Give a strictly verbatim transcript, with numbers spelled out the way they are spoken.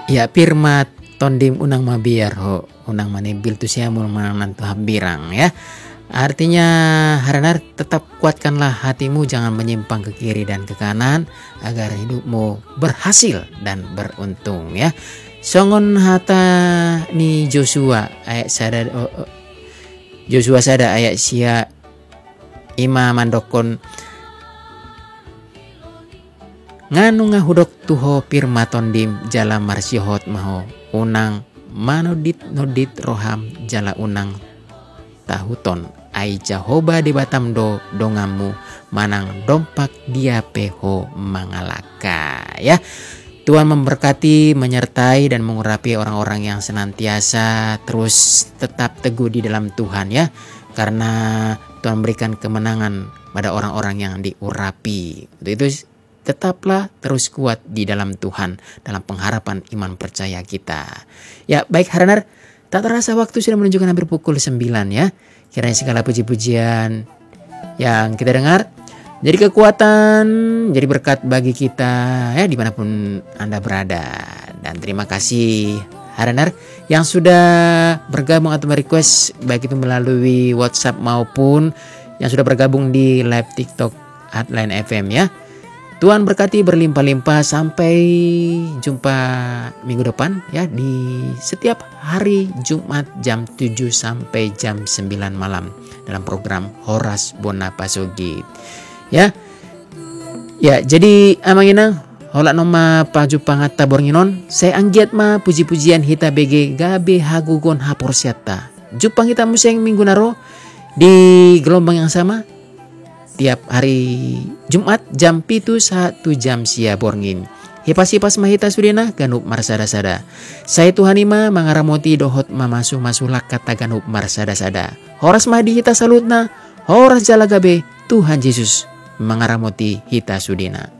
Ya firma tondim unang mabiar ho unang manibil tu siamul manantu habirang ya. Artinya haranar tetap kuatkanlah hatimu, jangan menyimpang ke kiri dan ke kanan agar hidupmu berhasil dan beruntung ya. Songon hata ni Joshua ayat sada oh, oh, Joshua sada ayat sia ima mandokon nganu ngahudok tuho firma tondim jala marsihot maho unang manodit nodit roham jala unang tahuton ai Jahoba di batam do dongamu manang dompak dia peho mangalaka ya. Tuhan memberkati, menyertai dan mengurapi orang-orang yang senantiasa terus tetap teguh di dalam Tuhan ya, karena Tuhan berikan kemenangan pada orang-orang yang diurapi. Untuk itu tetaplah terus kuat di dalam Tuhan dalam pengharapan iman percaya kita. Ya baik Haranar, tak terasa waktu sudah menunjukkan hampir pukul sembilan ya. Kiranya segala puji-pujian yang kita dengar jadi kekuatan, jadi berkat bagi kita ya dimanapun Anda berada. Dan terima kasih Haranar yang sudah bergabung atau merequest baik itu melalui WhatsApp maupun yang sudah bergabung di live TikTok Heartline F M ya. Tuhan berkati berlimpah-limpah, sampai jumpa minggu depan ya di setiap hari Jumat jam tujuh sampai jam sembilan malam dalam program Horas Bona Pasogit. Ya. Ya, jadi amangina hola noma paju pangata bornginon, saya anggiat ma puji-pujian hita B G gabe hagugon haporsiata. Jumpa kita museng minggu naro di gelombang yang sama tiap hari Jumat jam pitu satu jam sia borngin. Hipas-hipas mahita sudena ganup marsada-sada. Saya Tuhanima mangaramoti dohot mamasu masulak kata ganup marsada-sada. Horas mahdi hita salutna, horas jalagabe Tuhan Yesus mangaramoti hita sudena.